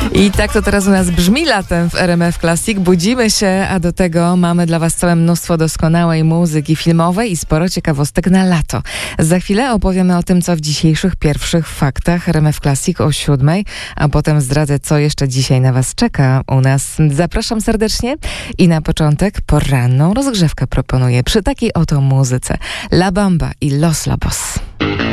I tak to teraz u nas brzmi latem w RMF Classic. Budzimy się, a do tego mamy dla Was całe mnóstwo doskonałej muzyki filmowej i sporo ciekawostek na lato. Za chwilę opowiemy o tym, co w dzisiejszych pierwszych faktach RMF Classic o 7:00, a potem zdradzę, co jeszcze dzisiaj na Was czeka u nas. Zapraszam serdecznie i na początek poranną rozgrzewkę proponuję przy takiej oto muzyce. La Bamba i Los Lobos.